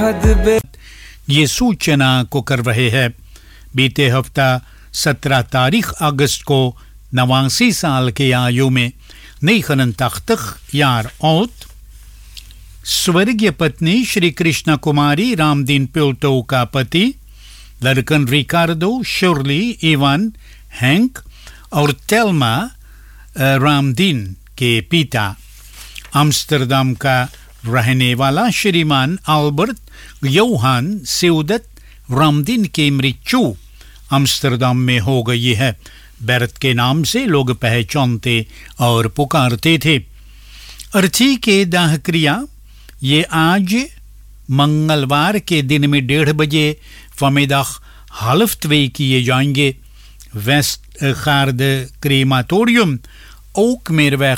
ये सूचना को कर रहे हैं। बीते हफ्ता 17 तारीख अगस्त को 89 साल की आयु में 89 jaar oud स्वर्गीय पत्नी श्री कृष्ण कुमारी रामदीन पिल्टो का पति लड़कन रिकार्डो, शर्ली, इवान, हैंक और टेल्मा रामदीन के पिता आम्स्टरडम का रहने वाला श्रीमान अल्बर्ट योहान सेउदत रामदीन की मृत्यु आम्स्टरडम में हो गई है। बेरत के नाम से लोग पहचानते और पुकारते थे। अर्थी के दाह क्रिया ये आज मंगलवार के दिन में 1:30 बजे vanmiddag 1:30 किए जाएंगे। Westgaard crematorium, ook Meerweg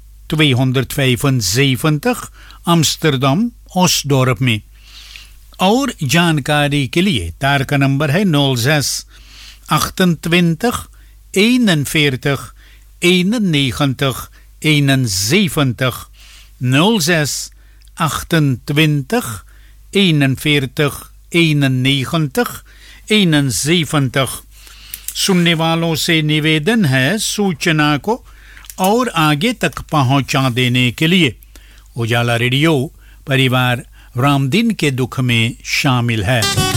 275 Amsterdam Osdorp में। और जानकारी के लिए तार का नंबर है 06 28 41 91 71 06 28 41 91 71। सुनने वालों से निवेदन है सूचना को और आगे तक पहुंचा देने के लिए। उजाला रेडियो परिवार रामदीन के दुख में शामिल है।